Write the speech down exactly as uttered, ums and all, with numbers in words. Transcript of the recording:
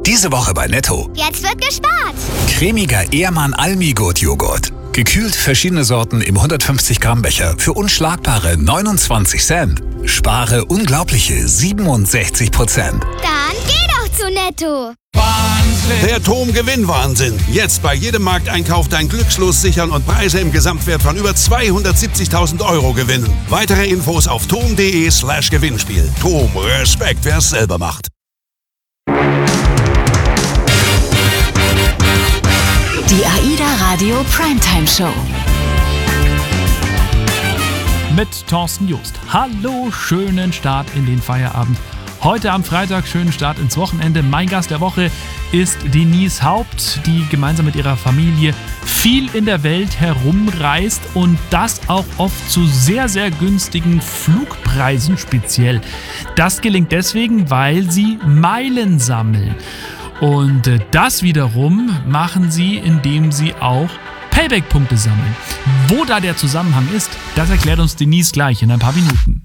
Diese Woche bei Netto. Jetzt wird gespart. Cremiger Ehrmann Almigurt-Joghurt. Gekühlt verschiedene Sorten im hundertfünfzig Gramm Becher für unschlagbare neunundzwanzig Cent. Spare unglaubliche siebenundsechzig Prozent. Dann geh doch zu Netto. Der TOM-Gewinnwahnsinn. Jetzt bei jedem Markteinkauf dein Glückslos sichern und Preise im Gesamtwert von über zweihundertsiebzigtausend Euro gewinnen. Weitere Infos auf tom.de slash Gewinnspiel. TOM, Respekt, wer es selber macht. Die AIDA Radio Primetime Show. Mit Thorsten Joost. Hallo, schönen Start in den Feierabend. Heute am Freitag, schönen Start ins Wochenende. Mein Gast der Woche ist Denise Haupt, die gemeinsam mit ihrer Familie viel in der Welt herumreist und das auch oft zu sehr, sehr günstigen Flugpreisen speziell. Das gelingt deswegen, weil sie Meilen sammeln. Und das wiederum machen sie, indem sie auch Payback-Punkte sammeln. Wo da der Zusammenhang ist, das erklärt uns Denise gleich in ein paar Minuten.